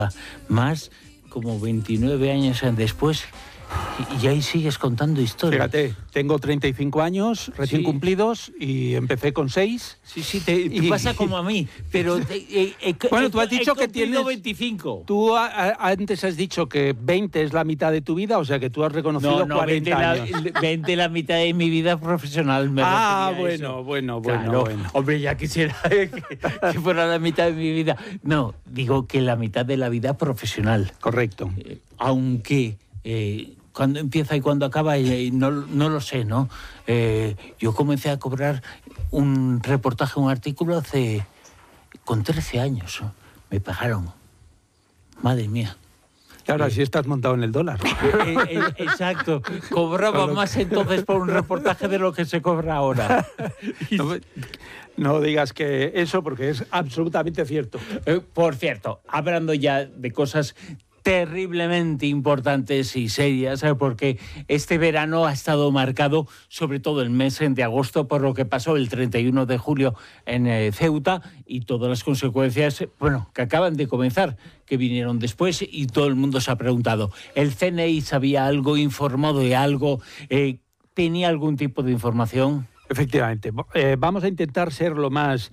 más como 29 años después y ahí sigues contando historias. Fíjate, tengo 35 años recién cumplidos y empecé con 6. Sí, te pasa como a mí, pero... bueno, tú has dicho que tienes... 25. Tú antes has dicho que 20 es la mitad de tu vida, o sea que tú has reconocido 40 años. 20 la mitad de mi vida profesional. Bueno. Hombre, ya quisiera que fuera la mitad de mi vida. No, digo que la mitad de la vida profesional. Correcto. Aunque... cuando empieza y cuando acaba, no lo sé, ¿no? Yo comencé a cobrar un reportaje, un artículo con 13 años. Me pagaron. Madre mía. Y ahora sí estás montado en el dólar. Exacto. Cobraba más entonces por un reportaje de lo que se cobra ahora. No digas que eso, porque es absolutamente cierto. Por cierto, hablando ya de cosas terriblemente importantes y serias, porque este verano ha estado marcado, sobre todo el mes de agosto, por lo que pasó el 31 de julio en Ceuta y todas las consecuencias, que acaban de comenzar, que vinieron después, y todo el mundo se ha preguntado, ¿el CNI sabía algo, informado de algo, tenía algún tipo de información? Efectivamente. Vamos a intentar ser lo más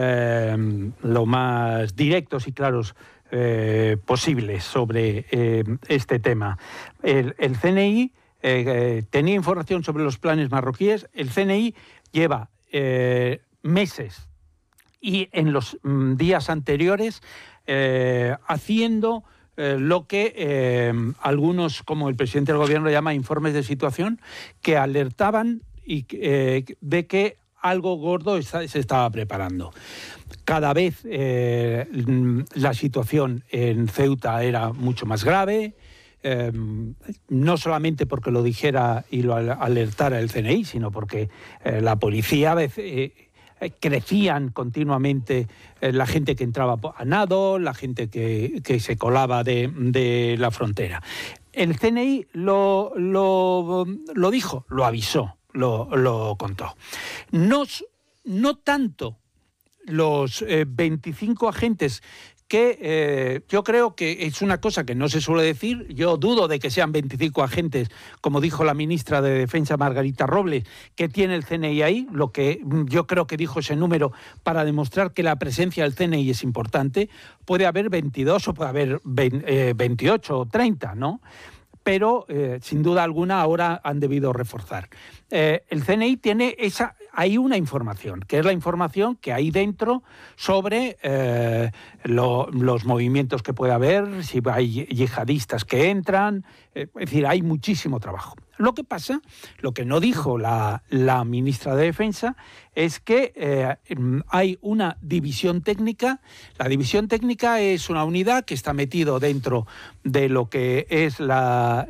directos y claros posibles sobre este tema. El CNI tenía información sobre los planes marroquíes. El CNI lleva meses y en los días anteriores haciendo lo que algunos, como el presidente del gobierno, llama informes de situación, que alertaban de que algo gordo se estaba preparando. Cada vez la situación en Ceuta era mucho más grave, no solamente porque lo dijera y lo alertara el CNI, sino porque la policía a veces... crecían continuamente la gente que entraba a nado, la gente que se colaba de la frontera. El CNI lo dijo, lo avisó, lo contó. No tanto los 25 agentes que yo creo que es una cosa que no se suele decir. Yo dudo de que sean 25 agentes, como dijo la ministra de Defensa Margarita Robles, que tiene el CNI ahí, lo que yo creo que dijo ese número para demostrar que la presencia del CNI es importante. Puede haber 22 o puede haber 28 o 30, ¿no? Pero, sin duda alguna, ahora han debido reforzar. El CNI tiene hay una información, que es la información que hay dentro sobre los movimientos que puede haber, si hay yihadistas que entran, es decir, hay muchísimo trabajo. Lo que pasa, lo que no dijo la ministra de Defensa, es que hay una división técnica. La división técnica es una unidad que está metido dentro de lo que es la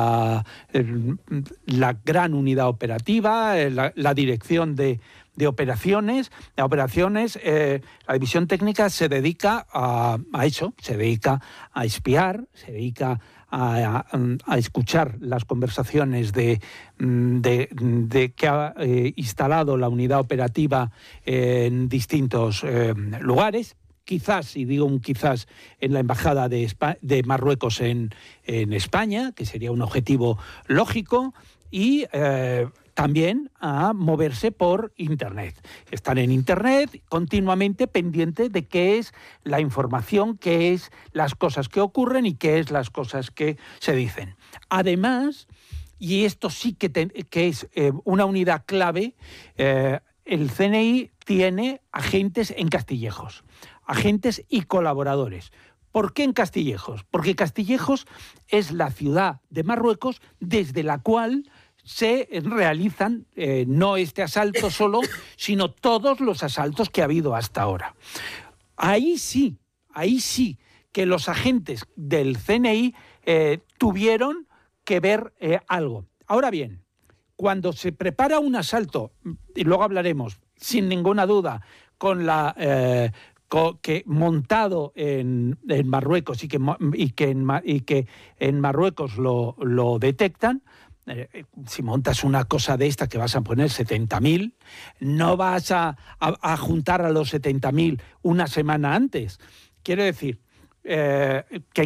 gran unidad operativa, la dirección de operaciones. La división técnica se dedica a eso, se dedica a espiar, se dedica a escuchar las conversaciones de que ha instalado la unidad operativa en distintos lugares. Quizás, y digo un quizás, en la embajada de Marruecos en España, que sería un objetivo lógico, y también a moverse por Internet. Están en Internet continuamente pendientes de qué es la información, qué es las cosas que ocurren y qué es las cosas que se dicen. Además, y esto sí que es una unidad clave, el CNI tiene agentes en Castillejos, agentes y colaboradores. ¿Por qué en Castillejos? Porque Castillejos es la ciudad de Marruecos desde la cual se realizan no este asalto solo, sino todos los asaltos que ha habido hasta ahora. Ahí sí que los agentes del CNI tuvieron que ver algo. Ahora bien, cuando se prepara un asalto, y luego hablaremos, sin ninguna duda, con montado en Marruecos y que en Marruecos lo detectan. Si montas una cosa de esta que vas a poner 70.000, no vas a juntar a los 70.000 una semana antes. Quiero decir, que